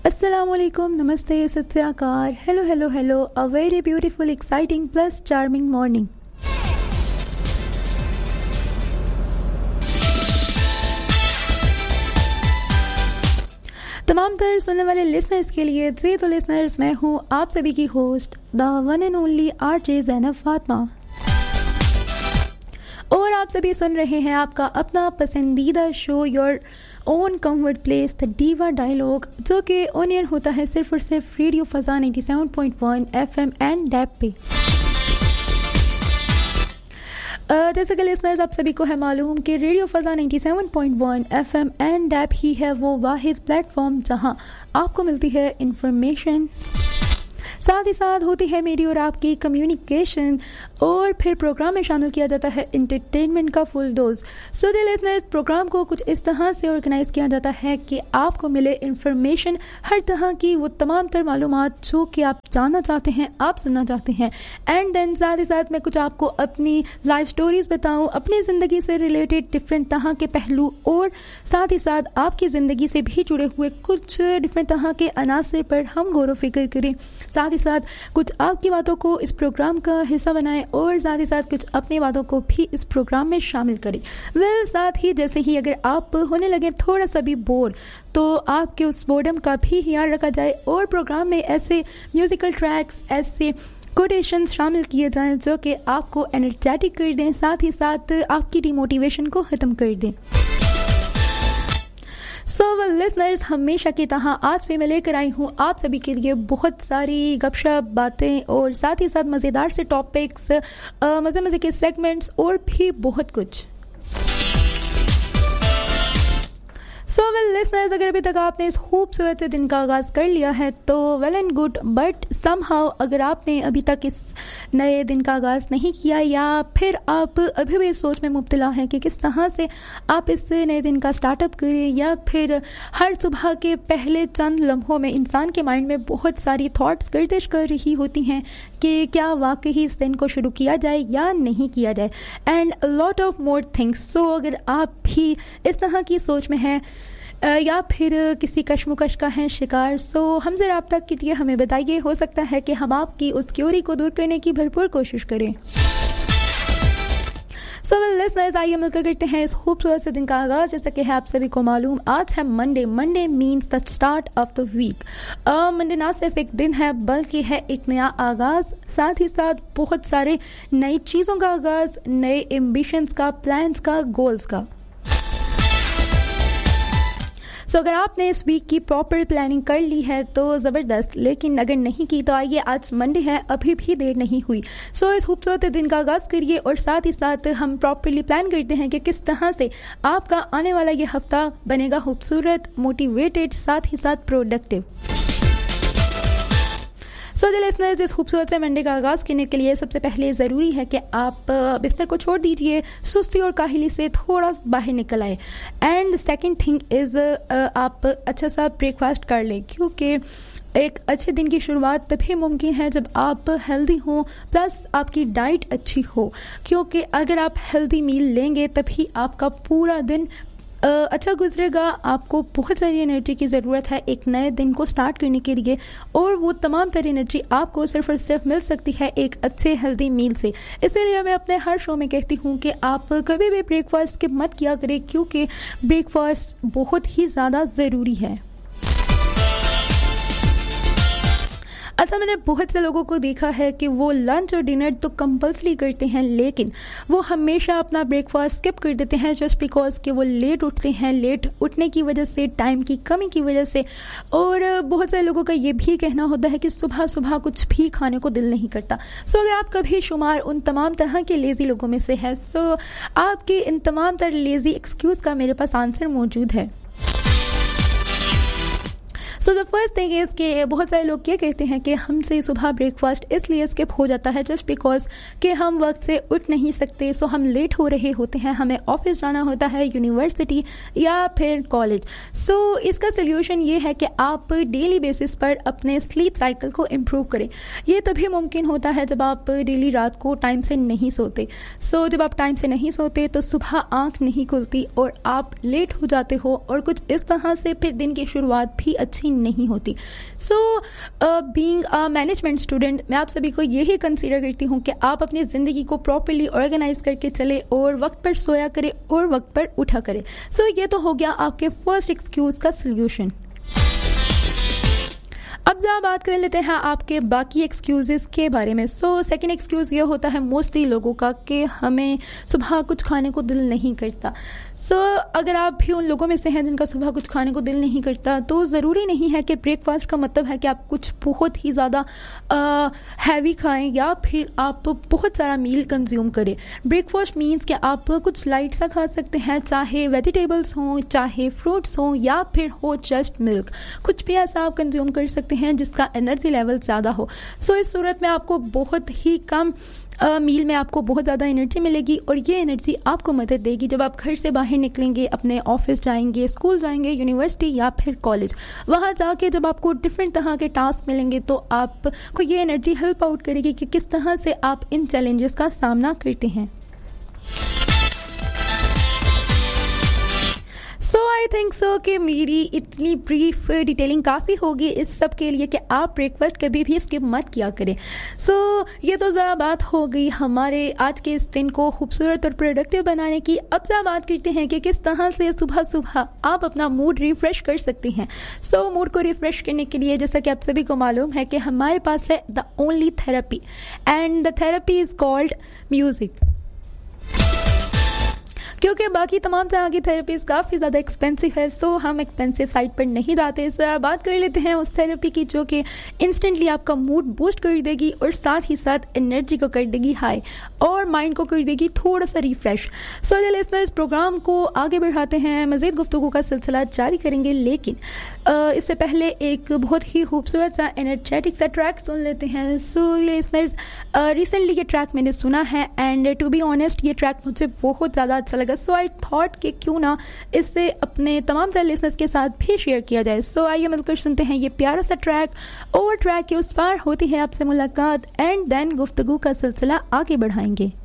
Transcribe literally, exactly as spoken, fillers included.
Assalamualaikum, Namaste, Satyakar, hello, hello, hello, a very beautiful, exciting plus charming morning. तमाम तर सुनने वाले listeners के लिए जी तो लिसनर्स मैं हूँ आप सभी की host the one and only RJ Zainab Fatima और आप सभी सुन रहे हैं आपका अपना पसंदीदा show your own comfort place the diva dialogue जो कि ऑन एयर होता है सिर्फ और सिर्फ radio फजा ninety seven point one FM and dab पे। Uh, जैसे कि लिसनर्स आप सभी को है मालूम कि radio फजा ninety seven point one FM and dab ही है वो वाहिद प्लेटफॉर्म जहां आपको मिलती है इंफॉर्मेशन, साथ ही साथ होती है मेरी और आपकी कम्युनिकेशन और फिर प्रोग्राम में शामिल किया जाता है इंटरटेनमेंट का full dose. So the listeners programme को कुछ इस तरह से ऑर्गेनाइज किया जाता है कि आपको मिले इंफॉर्मेशन, हर तरह की वो तमाम तर मालूमात जो कि आप जानना चाहते हैं, आप सुनना चाहते हैं, एंड देन साथ ही साथ मैं कुछ आपको अपनी लाइफ स्टोरीज बताऊं, अपनी ज़िंदगी से रिलेटेड डिफरेंट तरह के पहलू और साथ ही साथ आपकी ज़िंदगी से भी जुड़े हुए कुछ डिफरेंट तरह के अनासर पर हम गौर व फिक्र करें, साथ ही साथ कुछ आपकी बातों को इस प्रोग्राम का हिस्सा बनाएं और साथ ही साथ कुछ अपनी बातों को भी इस प्रोग्राम में शामिल करें। वेल well, साथ ही जैसे ही अगर आप होने लगे थोड़ा सा भी बोर तो आपके उस बोर्डम का भी ख्याल रखा जाए और प्रोग्राम में ऐसे म्यूजिकल ट्रैक्स, ऐसे कोटेशंस शामिल किए जाएं जो कि आपको एनर्जेटिक कर दें, साथ ही साथ आपकी डिमोटिवेशन को ख़त्म कर दें। सो वेल लिसनर्स, हमेशा की तरह आज भी मैं लेकर आई हूँ आप सभी के लिए बहुत सारी गपशप बातें और साथ ही साथ मज़ेदार से टॉपिक्स, मज़े मज़े के सेगमेंट्स और भी बहुत कुछ। सो वेल लिसनर्स, अगर अभी तक आपने इस खूबसूरत से दिन का आगाज़ कर लिया है तो well and good, but somehow अगर आपने अभी तक इस नए दिन का आगाज़ नहीं किया या फिर आप अभी भी इस सोच में मुब्तला हैं कि किस तरह से आप इस नए दिन का स्टार्टअप करें, या फिर हर सुबह के पहले चंद लम्हों में इंसान के माइंड में बहुत सारी थॉट्स गर्दिश कर रही होती हैं कि क्या वाकई इस दिन को शुरू किया जाए या नहीं किया जाए, and lot of more things. सो अगर आप भी इस तरह की सोच में हैं या फिर किसी कश्मकश का है शिकार, सो हमसे रब्ता कीजिए, हमें बताइए, हो सकता है कि हम आपकी उस क्यूरी को दूर करने की भरपूर कोशिश करें। सो वेल लिसनर्स, आइए मिलकर करते हैं इस खूबसूरत से दिन का आगाज़। जैसा कि है आप सभी को मालूम आज है Monday. Monday means the start of the week. Monday ना सिर्फ एक दिन है बल्कि है एक नया आगाज़, साथ ही साथ बहुत सारे नई चीज़ों का आगाज़, नए एम्बिशंस का, प्लान्स का, गोल्स का। सो so, अगर आपने इस वीक की प्रॉपर प्लानिंग कर ली है तो ज़बरदस्त, लेकिन अगर नहीं की तो आइए, आज मंडे है, अभी भी देर नहीं हुई। सो so, इस खूबसूरत दिन का आगाज़ करिए और साथ ही साथ हम प्रॉपरली प्लान करते हैं कि किस तरह से आपका आने वाला ये हफ्ता बनेगा खूबसूरत, मोटिवेटेड, साथ ही साथ प्रोडक्टिव। सो द लिसनर्स, इस खूबसूरत से मंडे का आगाज़ करने के लिए सबसे पहले ज़रूरी है कि आप बिस्तर को छोड़ दीजिए, सुस्ती और काहली से थोड़ा बाहर निकल आए, एंड सेकंड थिंग इज़ आप अच्छा सा ब्रेकफास्ट कर लें, क्योंकि एक अच्छे दिन की शुरुआत तभी मुमकिन है जब आप हेल्दी हो प्लस आपकी डाइट अच्छी हो, क्योंकि अगर आप हेल्दी मील लेंगे तभी आपका पूरा दिन Uh, अच्छा गुजरेगा। आपको बहुत सारी एनर्जी की ज़रूरत है एक नए दिन को स्टार्ट करने के लिए, और वो तमाम तरह एनर्जी आपको सिर्फ और सिर्फ मिल सकती है एक अच्छे हेल्दी मील से। इसीलिए मैं अपने हर शो में कहती हूँ कि आप कभी भी ब्रेकफास्ट स्किप मत किया करें, क्योंकि ब्रेकफास्ट बहुत ही ज़्यादा ज़रूरी है। अच्छा, मैंने बहुत से लोगों को देखा है कि वो लंच और डिनर तो कंपल्सरी करते हैं, लेकिन वो हमेशा अपना ब्रेकफास्ट स्किप कर देते हैं जस्ट बिकॉज कि वो लेट उठते हैं, लेट उठने की वजह से, टाइम की कमी की वजह से, और बहुत सारे लोगों का ये भी कहना होता है कि सुबह सुबह कुछ भी खाने को दिल नहीं करता। सो अगर आप कभी शुमार उन तमाम तरह के लेज़ी लोगों में से है, सो आपके इन तमाम तरह लेज़ी एक्सक्यूज़ का मेरे पास आंसर मौजूद है। So the first thing is कि बहुत सारे लोग ये कहते हैं कि हमसे सुबह ब्रेकफास्ट इसलिए स्किप हो जाता है जस्ट बिकॉज कि हम वक्त से उठ नहीं सकते, सो हम लेट हो रहे होते हैं, हमें ऑफिस जाना होता है, यूनिवर्सिटी या फिर कॉलेज। सो so, इसका सल्यूशन ये है कि आप डेली बेसिस पर अपने स्लीप साइकिल को इम्प्रूव करें। ये तभी मुमकिन होता है जब आप डेली रात को टाइम से नहीं सोते। सो so, जब आप टाइम से नहीं सोते तो सुबह आँख नहीं खुलती और आप लेट हो जाते हो, और कुछ इस तरह से फिर दिन की शुरुआत भी अच्छी ही नहीं होती. So being a management student, मैं आप सभी को यही कंसीडर करती हूँ कि आप अपनी ज़िंदगी को प्रॉपरली ऑर्गेनाइज करके चले और वक्त पर सोया करें और वक्त पर उठा करें. सो so, ये तो हो गया आपके फर्स्ट एक्सक्यूज़ का सल्यूशन. अब जरा बात कर लेते हैं आपके बाकी एक्सक्यूज़ेस के बारे में. सो सेकंड एक्सक्यूज़ ये होता है मोस्टली लोगों का कि हमें सुबह कुछ खाने को दिल नहीं करता. सो so, अगर आप भी उन लोगों में से हैं जिनका सुबह कुछ खाने को दिल नहीं करता, तो ज़रूरी नहीं है कि ब्रेकफास्ट का मतलब है कि आप कुछ बहुत ही ज़्यादा हैवी खाएं या फिर आप बहुत सारा मील कंज्यूम करें. ब्रेकफास्ट मीन्स कि आप कुछ लाइट सा खा सकते हैं, चाहे वेजिटेबल्स हों, चाहे फ्रूट्स हों, या फिर हो जस्ट मिल्क. कुछ भी ऐसा आप कंज्यूम कर सकते हैं जिसका एनर्जी लेवल ज़्यादा हो. सो so, इस सूरत में आपको बहुत ही कम मील में आपको बहुत ज़्यादा एनर्जी मिलेगी और ये एनर्जी आपको मदद देगी जब आप घर से बाहर निकलेंगे, अपने ऑफिस जाएंगे, स्कूल जाएंगे, यूनिवर्सिटी या फिर कॉलेज. वहाँ जाके जब आपको डिफरेंट तरह के टास्क मिलेंगे तो आपको ये एनर्जी हेल्प आउट करेगी कि किस तरह से आप इन चैलेंजेस का सामना करते हैं. सो आई थिंक सो कि मेरी इतनी ब्रीफ डिटेलिंग काफ़ी होगी इस सब के लिए कि आप ब्रेकफास्ट कभी भी स्किप मत किया करें. सो so, ये तो ज़रा बात हो गई हमारे आज के इस दिन को खूबसूरत और प्रोडक्टिव बनाने की. अब ज़रा बात करते हैं कि किस तरह से सुबह सुबह आप अपना मूड रिफ़्रेश कर सकते हैं. सो so, मूड को रिफ़्रेश करने के लिए जैसा कि आप सभी को मालूम है कि हमारे पास है the only therapy, and the therapy is called music. क्योंकि बाकी तमाम तरह की थेरेपीज़ काफ़ी ज़्यादा एक्सपेंसिव है, सो हम एक्सपेंसिव साइड पर नहीं जाते. इस तरह बात कर लेते हैं उस थेरेपी की जो कि इंस्टेंटली आपका मूड बूस्ट कर देगी और साथ ही साथ एनर्जी को कर देगी हाई और माइंड को कर देगी थोड़ा सा रिफ्रेश. सो लिसनर्स, इस प्रोग्राम को आगे बढ़ाते हैं, मज़ीद गुफ्तगू का सिलसिला जारी करेंगे, लेकिन इससे पहले एक बहुत ही खूबसूरत सा एनर्जेटिक सा ट्रैक सुन लेते हैं. सो लिसनर्स, रिसेंटली ये ट्रैक मैंने सुना है एंड टू बी ऑनेस्ट ये ट्रैक मुझे बहुत ज़्यादा अच्छा लगा. सो आई थॉट कि क्यों ना इससे अपने तमाम तरह लिसनर्स के साथ भी शेयर किया जाए. सो आइए मिलकर सुनते हैं ये प्यारा सा ट्रैक. और ट्रैक के उस पार होती है आपसे मुलाकात एंड देन गुफ्तगू का सिलसिला आगे बढ़ाएंगे.